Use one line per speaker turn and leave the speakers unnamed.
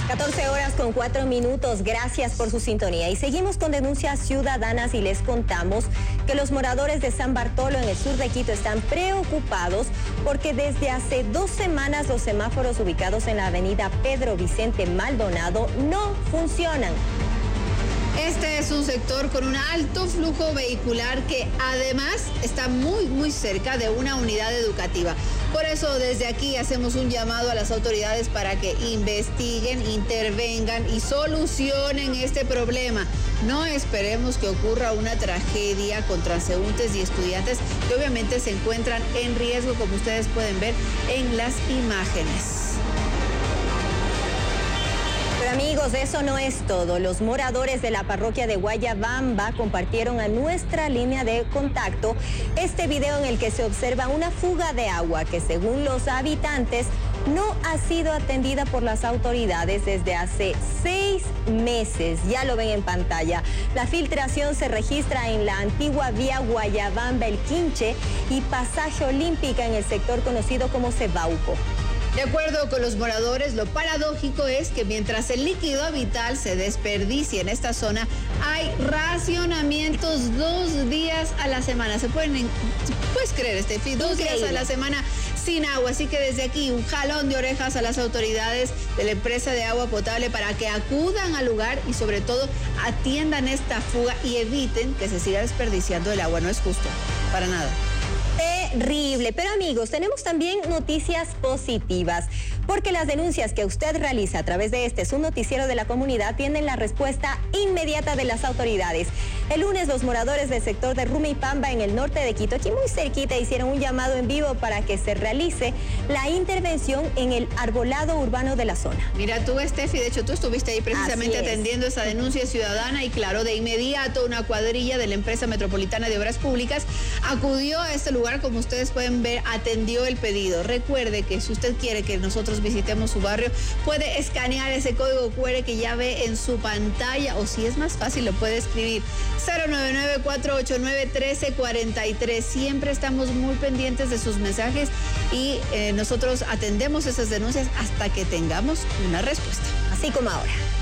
14:04. Gracias por su sintonía. Y seguimos con denuncias ciudadanas y les contamos que los moradores de San Bartolo en el sur de Quito están preocupados porque desde hace 2 semanas los semáforos ubicados en la avenida Pedro Vicente Maldonado no funcionan.
Este es un sector con un alto flujo vehicular que además está muy cerca de una unidad educativa. Por eso desde aquí hacemos un llamado a las autoridades para que investiguen, intervengan y solucionen este problema. No esperemos que ocurra una tragedia con transeúntes y estudiantes que obviamente se encuentran en riesgo, como ustedes pueden ver en las imágenes.
Pero amigos, eso no es todo. Los moradores de la parroquia de Guayabamba compartieron a nuestra línea de contacto este video en el que se observa una fuga de agua que, según los habitantes, no ha sido atendida por las autoridades desde hace 6 meses. Ya lo ven en pantalla. La filtración se registra en la antigua vía Guayabamba El Quinche y Pasaje Olímpica en el sector conocido como Cebauco.
De acuerdo con los moradores, lo paradójico es que mientras el líquido vital se desperdicia en esta zona, hay racionamientos 2 días a la semana. ¿Puedes creer, Estefi? 2 días a la semana sin agua. Así que desde aquí un jalón de orejas a las autoridades de la empresa de agua potable para que acudan al lugar y sobre todo atiendan esta fuga y eviten que se siga desperdiciando el agua. No es justo, para nada.
Terrible, pero amigos, tenemos también noticias positivas, porque las denuncias que usted realiza a través de su noticiero de la comunidad tienen la respuesta inmediata de las autoridades. El lunes los moradores del sector de Rumiapamba en el norte de Quito, aquí muy cerquita, hicieron un llamado en vivo para que se realice la intervención en el arbolado urbano de la zona.
Mira tú, Estefi, de hecho tú estuviste ahí precisamente atendiendo esa denuncia ciudadana y claro, de inmediato una cuadrilla de la empresa metropolitana de obras públicas acudió a este lugar, como ustedes pueden ver, atendió el pedido. Recuerde que si usted quiere que nosotros visitemos su barrio, puede escanear ese código QR que ya ve en su pantalla, o si es más fácil lo puede escribir 099-489-1343. Siempre estamos muy pendientes de sus mensajes y nosotros atendemos esas denuncias hasta que tengamos una respuesta.
Así como ahora.